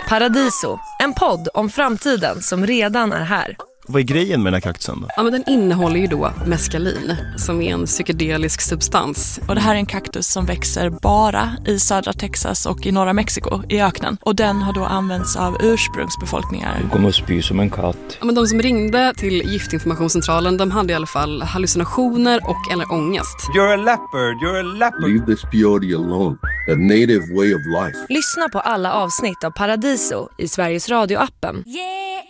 Paradiso, en podd om framtiden som redan är här. Vad är grejen med den här kaktusen då? Ja, men den innehåller ju då meskalin, som är en psykedelisk substans. Och det här är en kaktus som växer bara i södra Texas och i norra Mexiko, i öknen. Och den har då använts av ursprungsbefolkningar. Du kommer att spy som en katt. Ja, men de som ringde till giftinformationscentralen, de hade i alla fall hallucinationer och eller ångest. You're a leopard, you're a leopard. Leave this peyote alone. A native way of life. Lyssna på alla avsnitt av Paradiso i Sveriges Radio-appen. Yeah.